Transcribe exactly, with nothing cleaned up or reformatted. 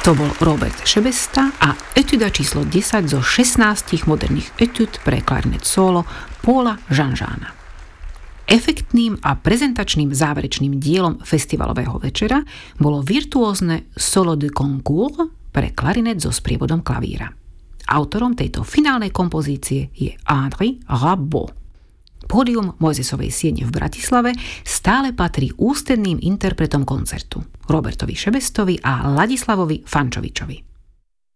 To bol Robert Šebesta a etuda číslo desať zo šestnástich moderných etud pre klarinet solo Paula Janjana. Efektným a prezentačným záverečným dielom festivalového večera bolo virtuózne Solo de concours pre klarinet so sprievodom klavíra. Autorom tejto finálnej kompozície je André Rabot. Pódium Mojzesovej siene v Bratislave stále patrí ústredným interpretom koncertu Robertovi Šebestovi a Ladislavovi Fančovičovi.